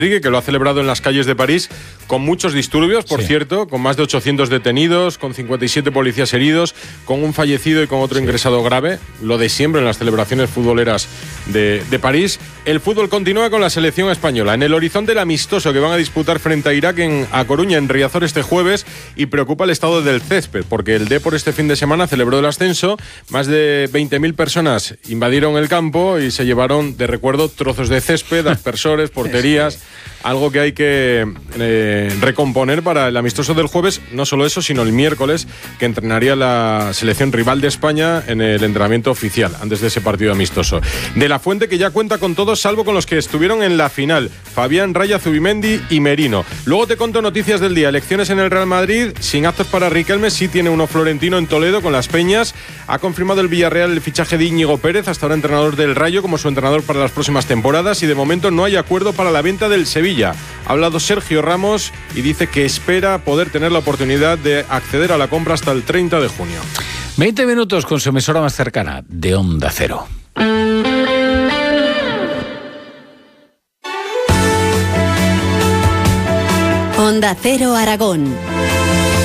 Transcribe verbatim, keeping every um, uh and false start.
que lo ha celebrado en las calles de París con muchos disturbios, por sí. cierto, con más de ochocientos detenidos, con cincuenta y siete policías heridos, con un fallecido y con otro sí. ingresado grave, lo de siempre en las celebraciones futboleras de, de París. El fútbol continúa con la selección española. En el horizonte el amistoso que van a disputar frente a Irak en A Coruña, en Riazor, este jueves, y preocupa el estado del césped, porque el Depor este fin de semana celebró el ascenso, más de veinte mil personas invadieron el campo y se llevaron de recuerdo trozos de césped, aspersores, porterías... Algo que hay que eh, recomponer para el amistoso del jueves, no solo eso, sino el miércoles, que entrenaría la selección rival de España en el entrenamiento oficial, antes de ese partido amistoso. De la Fuente, que ya cuenta con todos, salvo con los que estuvieron en la final, Fabián, Raya, Zubimendi y Merino. Luego te conto noticias del día, elecciones en el Real Madrid, sin actos para Riquelme, sí tiene uno Florentino en Toledo con las Peñas. Ha confirmado el Villarreal el fichaje de Íñigo Pérez, hasta ahora entrenador del Rayo, como su entrenador para las próximas temporadas, y de momento no hay acuerdo para la venta del Sevilla. Ha hablado Sergio Ramos y dice que espera poder tener la oportunidad de acceder a la compra hasta el treinta de junio. veinte minutos con su emisora más cercana, de Onda Cero. Onda Cero Aragón.